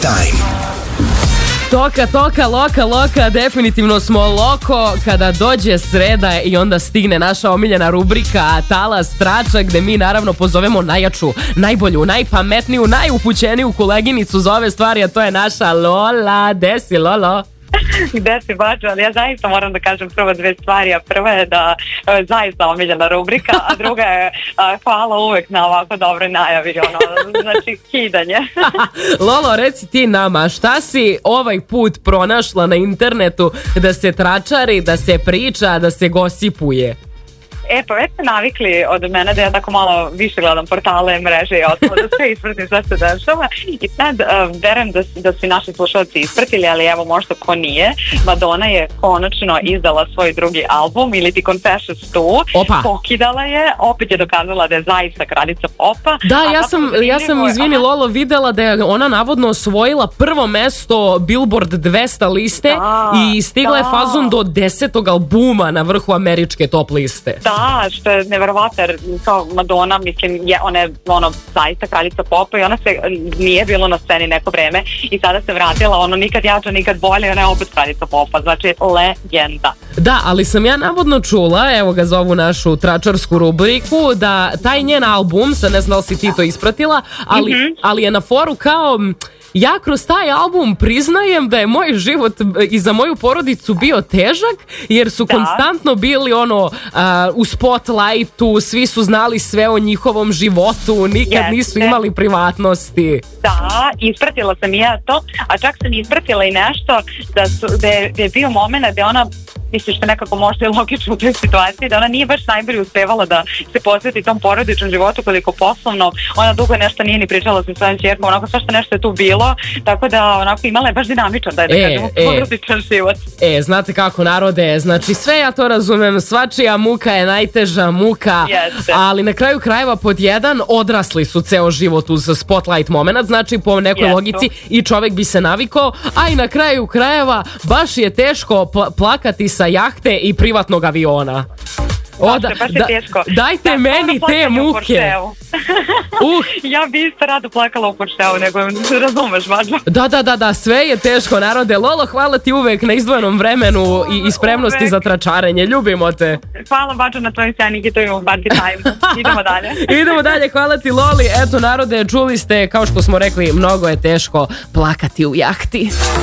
Toka, loka, definitivno smo loko kada dođe sreda i onda stigne naša omiljena rubrika Talas trača, gde mi naravno pozovemo najjaču, najbolju, najpametniju, najupućeniju koleginicu za ove stvari, a to je naša Lola. Desi, Lolo? Gde si baču, ali ja zaista moram da kažem prvo dve stvari, a prva je da je zaista omiljena rubrika, a druga je hvala uvek na ovako dobroj najavi, znači kidanje. Lolo, reci ti nama, šta si ovaj put pronašla na internetu da se tračari, da se priča, da se gosipuje? Pa već ste navikli od mene da ja tako malo više gledam portale, mreže i ostalo, da sve ispratim sve se dešava i sad verujem da su naši slušalci ispratili, ali evo možda ko nije, Madonna je konačno izdala svoj drugi album ili ti Confessions 2, pokidala je, opet je dokazala da je zaista kraljica popa. Da, ja sam izvini Lolo, videla da je ona navodno osvojila prvo mesto Billboard 200 liste i stigla je fazon do 10. albuma na vrhu američke top liste. Da, što je neverovatno, kao Madonna, mislim, ona je zaista kraljica popa i ona se nije bilo na sceni neko vreme i sada se vratila, nikad jača, nikad bolje, ona je opet kraljica popa, znači legenda. Da, ali sam ja navodno čula, evo ga za ovu našu tračarsku rubriku, da taj njen album, sad ne znam da li si ti to ispratila, ali je na foru kao... Ja kroz taj album priznajem da je moj život i za moju porodicu bio težak, jer su konstantno bili u spotlightu, svi su znali sve o njihovom životu, nikad nisu imali privatnosti. Da, ispratila sam i ja to, a čak sam ispratila i nešto da je bio moment da ona, mislim što nekako možda je logično u toj situaciji, da ona nije baš najbolje uspevala da se posveti tom porodičnom životu koliko poslovno, ona dugo nešto nije ni pričala sa svojom ćerkom, onako svašta nešto je tu bilo, tako da onako imala je baš dinamičan, da kažemo, porodičan život. Znate kako narode, znači sve ja to razumem, svačija muka je najteža muka, ali na kraju krajeva pod jedan odrasli su ceo život uz spotlight moment, znači po nekoj logici i čovek bi se navikao, a i na kraju krajeva baš je teško plakati sa jahte i privatnog aviona. Baš je teško. Dajte meni te muke. Ja bi isto rado plakala u Porscheu, nego razumeš, važno. Da, sve je teško, narode. Lolo, hvala ti uvek na izdvojenom vremenu i spremnosti za tračarenje. Ljubimo te. Hvala, važno, na tvojim sjajnim hitovima u Party Time. Idemo dalje, hvala ti, Loli. Eto, narode, čuli ste, kao što smo rekli, mnogo je teško plakati u jahti.